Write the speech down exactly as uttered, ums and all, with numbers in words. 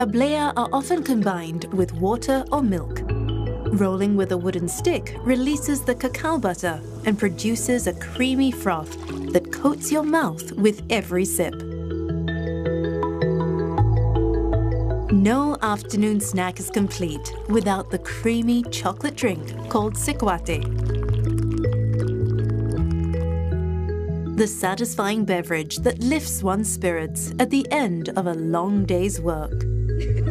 Ablea are often combined with water or milk. Rolling with a wooden stick releases the cacao butter and produces a creamy froth that coats your mouth with every sip. No afternoon snack is complete without the creamy chocolate drink called Sikwate. The satisfying beverage that lifts one's spirits at the end of a long day's work.